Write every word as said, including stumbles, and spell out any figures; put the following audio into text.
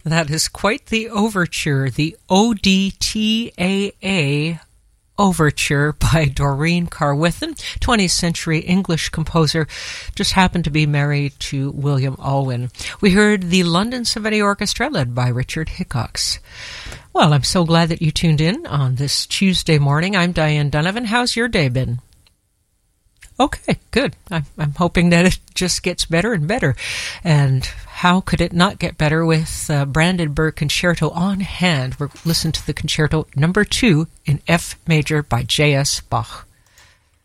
That is quite the overture, the O D T A A Overture by Doreen Carwithen, twentieth century English composer, just happened to be married to William Alwyn. We heard the London Symphony Orchestra led by Richard Hickox. Well, I'm so glad that you tuned in on this Tuesday morning. I'm Diane Donovan. How's your day been? Okay, good. I'm, I'm hoping that it just gets better and better. And how could it not get better with uh, Brandenburg Concerto on hand? We're listening to the Concerto number two in F major by J S Bach.